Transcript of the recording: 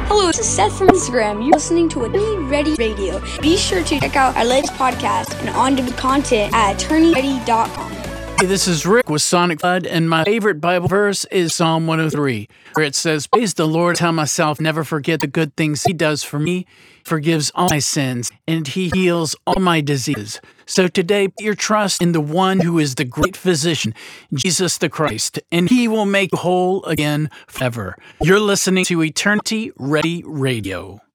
Hello, this is Seth from Instagram. You're listening to Attorney Radio. Be sure to check out our latest podcast and on-demand content at attorneyready.com. Hey, this is Rick with Sonic Flood, and my favorite Bible verse is Psalm 103, where it says, "Praise the Lord, tell myself, never forget the good things He does for me, forgives all my sins, and He heals all my diseases." So today, put your trust in the one who is the great physician, Jesus the Christ, and He will make you whole again forever. You're listening to Eternity Ready Radio.